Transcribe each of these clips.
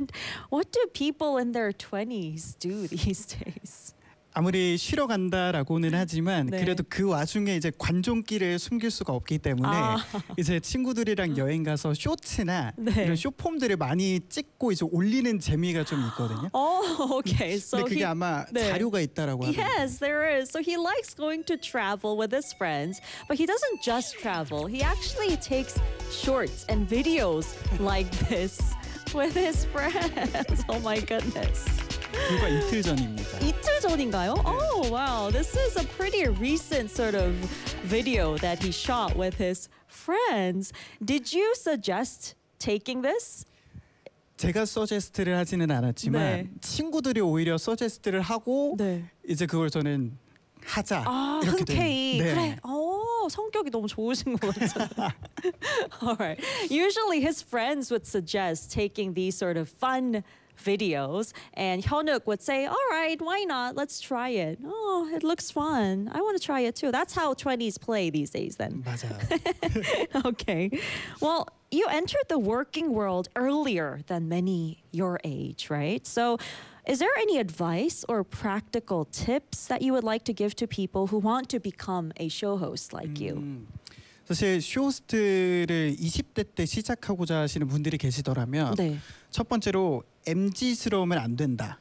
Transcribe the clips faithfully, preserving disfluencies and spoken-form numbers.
And what do people in their twenties do these days? 아무리 쉬러 간다라고는 하지만 네. 그래도 그 와중에 이제 관종기를 숨길 수가 없기 때문에 아. 이제 친구들이랑 여행 가서 쇼츠나 네. 이런 쇼폼들을 많이 찍고 이제 올리는 재미가 좀 있거든요. Oh, okay. So 근데 그게 he, 아마 네. 자료가 있다라고 하더라고요. Yes, there is. So he likes going to travel with his friends, but he doesn't just travel. He actually takes shorts and videos like this with his friends. Oh my goodness. 불과 이틀 전입니다. 이틀 전인가요? Oh, wow. This is a pretty recent sort of video that he shot with his friends. Did you suggest taking this? 제가 서제스트를 하지는 않았지만 네. 친구들이 오히려 서제스트를 하고 네. 이제 그걸 저는 하자 아, 이렇게 된. 흔쾌히. 네. 그래. 어, 성격이 너무 좋으신 것 같아요. Alright. Usually his friends would suggest taking these sort of fun videos, and Hyunwook would say, all right, why not? Let's try it. Oh, it looks fun. I want to try it too. That's how twenties play these days then. 맞아요. Okay. Well, you entered the working world earlier than many your age, right? So is there any advice or practical tips that you would like to give to people who want to become a show host like you? 음, 사실 쇼호스트를 이십 대 때 시작하고자 하시는 분들이 계시더라면 네. 첫 번째로 엠지스러우면 안 된다.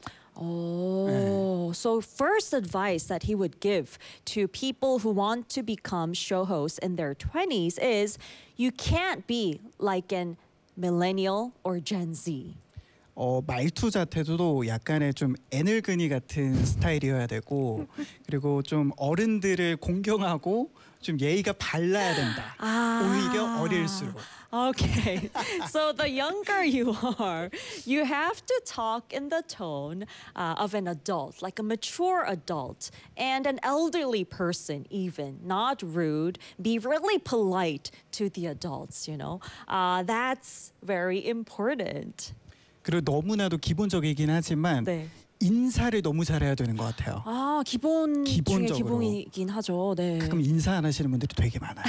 Oh, so first advice that he would give to people who want to become show hosts in their twenties is you can't be like an millennial or Gen Z. 어, 말투 자체도 약간의 좀 애늙은이 같은 스타일이어야 되고 그리고 좀 어른들을 공경하고 좀 예의가 발라야 된다. 아. 오히려 어릴수록. Okay, so the younger you are, you have to talk in the tone uh, of an adult, like a mature adult, and an elderly person even, not rude. Be really polite to the adults, you know. Uh, that's very important. 그리고 너무나도 기본적이긴 하지만 네. 인사를 너무 잘해야 되는 것 같아요. 아, 기본 중에 기본적으로. 기본이긴 하죠. 네. 가끔 인사 안 하시는 분들이 되게 많아요.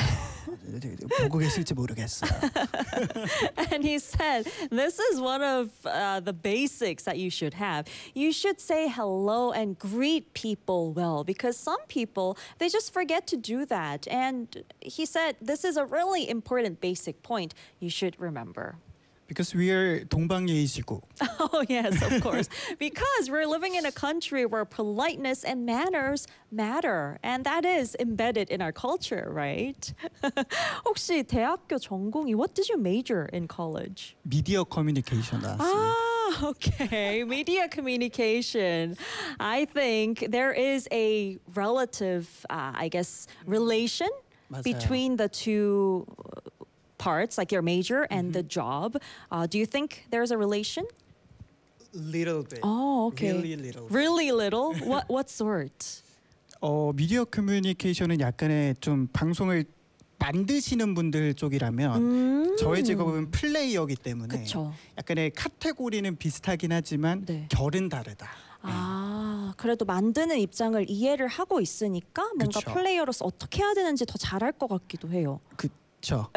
보고 계실지 모르겠어요. And he said, this is one of uh, the basics that you should have. You should say hello and greet people well because some people, they just forget to do that. And he said, this is a really important basic point you should remember. Because we are 동방예의지국. Oh, yes, of course. Because we're living in a country where politeness and manners matter. And that is embedded in our culture, right? 혹시 대학교 전공이, what did you major in college? 미디어 커뮤니케이션 나왔습니다. Ah, okay. Media communication. I think there is a relative, uh, I guess, relation 맞아요. between the two parts, like your major and the job. Uh, do you think there's a relation? Little bit. Oh, okay. Really little. bit. Really little? What what sort? 어, 미디어 커뮤니케이션은 약간의 좀 방송을 만드시는 분들 쪽이라면 음. 저의 직업은 플레이어기 때문에 그쵸. 약간의 카테고리는 비슷하긴 하지만 네. 결은 다르다. 아, 그래도 만드는 입장을 이해를 하고 있으니까 뭔가 그쵸. 플레이어로서 어떻게 해야 되는지 더 잘할 것 같기도 해요. 그렇죠.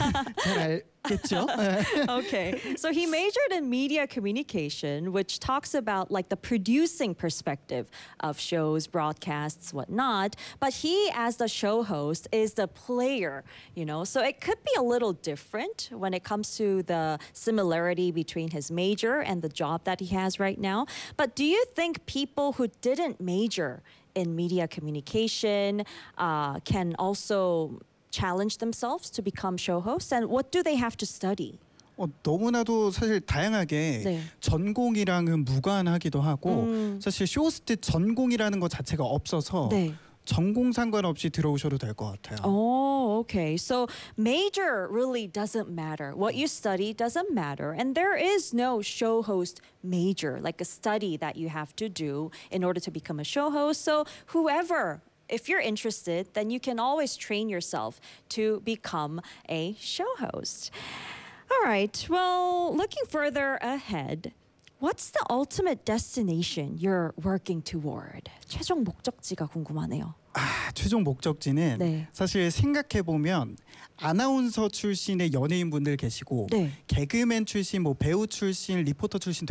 잘 알겠죠? Okay, so he majored in media communication, which talks about like the producing perspective of shows, broadcasts, whatnot. But he, as the show host, is the player, you know. So it could be a little different when it comes to the similarity between his major and the job that he has right now. But do you think people who didn't major in media communication uh, can also challenge themselves to become show hosts? And what do they have to study? 어, 너무나도 사실 다양하게 네. 전공이랑은 무관하기도 하고 음. 사실 쇼호스트 전공이라는 것 자체가 없어서 네. 전공 상관없이 들어오셔도 될 것 같아요. Oh, okay. So major really doesn't matter. What you study doesn't matter. And there is no show host major, like a study that you have to do in order to become a show host. So whoever, if you're interested, then you can always train yourself to become a show host. All right. Well, looking further ahead, what's the ultimate destination you're working toward? 최종 목적지가 궁금하네요. 아, 최종 목적지는 네. 사실 생각해 보면 아나운서 출신의 연예인 분들 계시고 네. 개그맨 출신, 뭐 배우 출신, 리포터 출신